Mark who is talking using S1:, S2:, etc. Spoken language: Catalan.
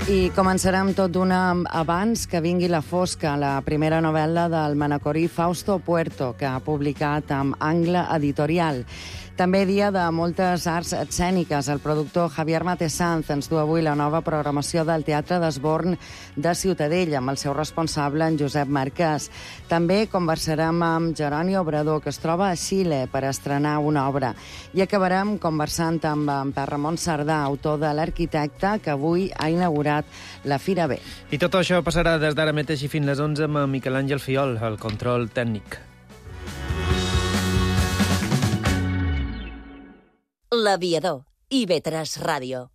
S1: I començarem tot d'una abans que vingui la fosca, la primera novel·la del manacorí Fausto Puerto, que ha publicat amb Angle Editorial. També dia de moltes arts escèniques. El productor Javier Matesanz ens du avui la nova programació del Teatre d'Esborn de Ciutadella, amb el seu responsable, en Josep Marquès. També conversarem amb Jeroni Obrador, que es troba a Xile per estrenar una obra. I acabarem conversant amb Per Ramon Cerdà, autor de L'arquitecte, que avui ha inaugurat la Fira B.
S2: I tot això passarà des d'ara mateix i fins les 11 amb Miquel Àngel Fiol, el control tècnic.
S3: L'Aviador, IB3 Ràdio.